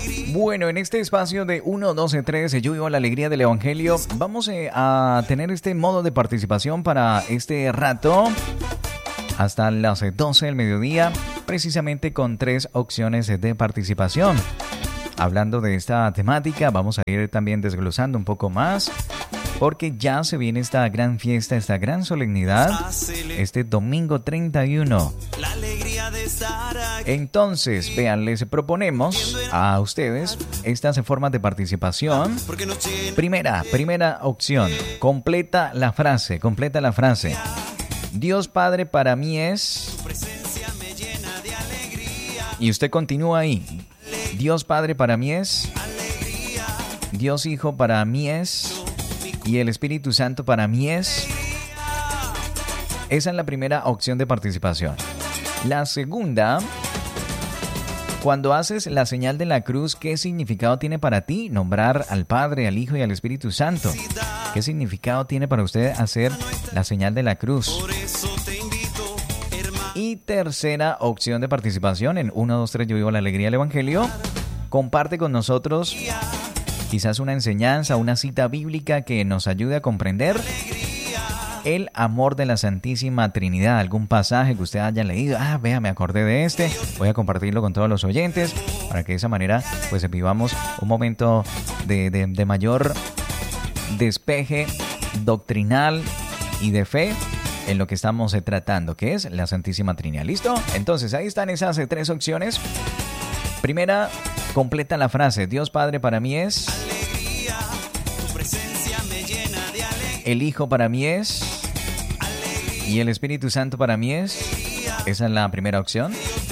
Bueno, en este espacio de 1, 12, 13, yo vivo la alegría del Evangelio, vamos a tener este modo de participación para este rato hasta las 12 del mediodía, precisamente con 3 opciones de participación. Hablando de esta temática, vamos a ir también desglosando un poco más, porque ya se viene esta gran fiesta, esta gran solemnidad, este domingo 31. Entonces, vean, les proponemos a ustedes estas formas de participación. Primera opción, completa la frase. Dios Padre para mí es... Y usted continúa ahí. Dios Padre para mí es... Dios Hijo para mí es... Y el Espíritu Santo para mí es... Esa es la primera opción de participación. La segunda, cuando haces la señal de la cruz, ¿qué significado tiene para ti nombrar al Padre, al Hijo y al Espíritu Santo? ¿Qué significado tiene para usted hacer la señal de la cruz? Y tercera opción de participación en 1, 2, 3, yo vivo la alegría del Evangelio. Comparte con nosotros quizás una enseñanza, una cita bíblica que nos ayude a comprender el amor de la Santísima Trinidad, algún pasaje que usted haya leído. Vea, me acordé de este. Voy a compartirlo con todos los oyentes para que de esa manera pues vivamos un momento de mayor despeje doctrinal y de fe en lo que estamos tratando, que es la Santísima Trinidad. ¿Listo? Entonces, ahí están esas 3 opciones. Primera, completa la frase. Dios Padre para mí es... El Hijo para mí es... Y el Espíritu Santo para mí es... Esa es la primera opción.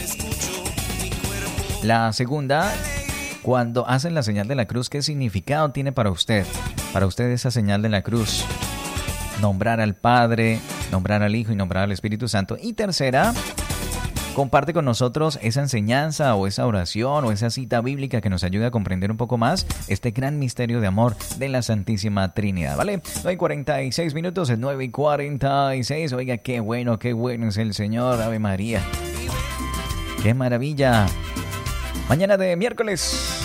La segunda, cuando hacen la señal de la cruz, ¿qué significado tiene para usted? Para usted esa señal de la cruz. Nombrar al Padre, nombrar al Hijo y nombrar al Espíritu Santo. Y tercera, comparte con nosotros esa enseñanza o esa oración o esa cita bíblica que nos ayude a comprender un poco más este gran misterio de amor de la Santísima Trinidad, ¿vale? 9:46 minutos, es 9:46. Oiga, qué bueno es el Señor. Ave María. ¡Qué maravilla! Mañana de miércoles.